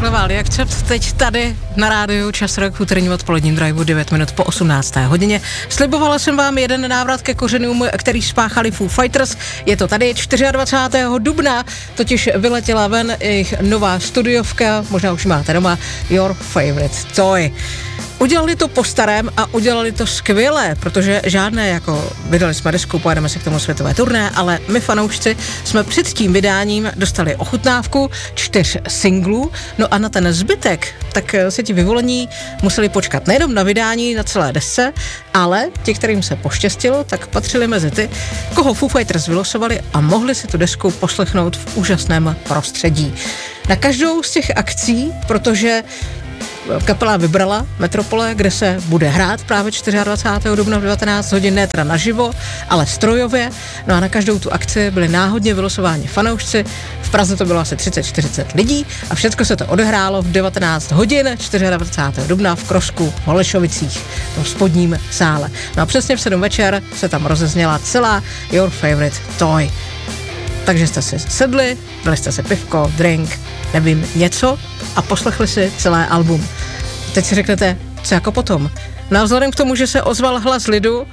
Early Accept teď tady na rádiu Čas Rock v úterním odpoledním driveu 9 minut po 18. hodině. Slibovala jsem vám jeden návrat ke kořenům, který spáchali Foo Fighters. Je to tady 24. dubna, totiž vyletěla ven jejich nová studiovka, možná už máte doma, Your Favorite Toy. Udělali to po starém a udělali to skvěle, protože žádné jako vydali jsme desku, pojedeme si k tomu světové turné, ale my fanoušci jsme před tím vydáním dostali ochutnávku 4 singlů, no a na ten zbytek, tak se ti vyvolení museli počkat nejenom na vydání na celé desce, ale ti, kterým se poštěstilo, tak patřili mezi ty, koho Foo Fighters vylosovali a mohli si tu desku poslechnout v úžasném prostředí. Na každou z těch akcí, protože kapela vybrala Metropole, kde se bude hrát právě 24. dubna v 19 hodin, ne teda naživo, ale strojově. No a na každou tu akci byli náhodně vylosováni fanoušci. V Praze to bylo asi 30-40 lidí a všechno se to odehrálo v 19 hodin 24. dubna v Krožku v Holešovicích, v spodním sále. No a přesně v 7 večer se tam rozezněla celá Your Favorite Toy. Takže jste si sedli, dali jste si pivko, drink, nevím, něco a poslechli si celé album. Teď si řeknete, co jako potom? No a vzhledem k tomu, že se ozval hlas lidu,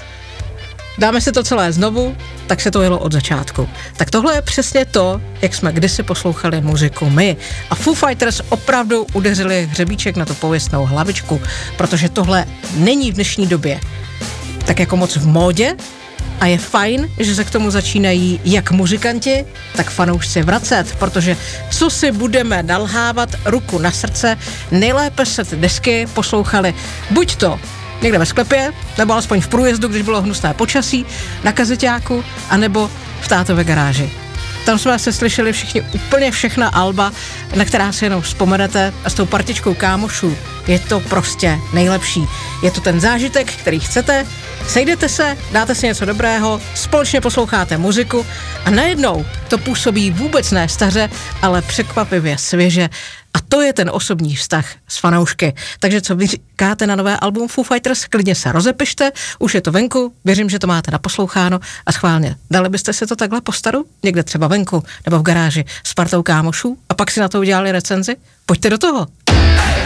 dáme si to celé znovu, tak se to jelo od začátku. Tak tohle je přesně to, jak jsme kdysi poslouchali muziku my. A Foo Fighters opravdu udeřili hřebíček na tu pověstnou hlavičku, protože tohle není v dnešní době tak jako moc v módě, a je fajn, že se k tomu začínají jak muzikanti, tak fanoušci vracet, protože co si budeme nalhávat, ruku na srdce, nejlépe se ty desky poslouchali buď to někde ve sklepě, nebo alespoň v průjezdu, když bylo hnusné počasí, na kazeťáku, anebo v tátově garáži. Tam jsme se slyšeli všichni úplně všechna alba, na která si jenom vzpomenete a s tou partičkou kámošů je to prostě nejlepší. Je to ten zážitek, který chcete, sejdete se, dáte si něco dobrého, společně posloucháte muziku a najednou to působí vůbec ne staře, ale překvapivě svěže. A to je ten osobní vztah s fanoušky. Takže co vy říkáte na nové album Foo Fighters, klidně se rozepište, už je to venku, věřím, že to máte naposloucháno a schválně. Dali byste si to takhle po staru? Někde třeba venku nebo v garáži s partou kámošů a pak si na to udělali recenzi? Pojďte do toho.